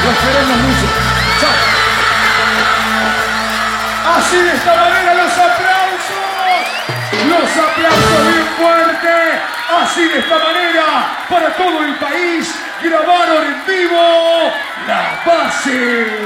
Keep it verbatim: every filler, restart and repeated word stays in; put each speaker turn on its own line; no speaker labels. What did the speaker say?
Los queremos mucho. Chao. Así de esta manera los aplausos. Los aplausos bien fuertes. Así de esta manera para todo el país. Grabaron en vivo La Base.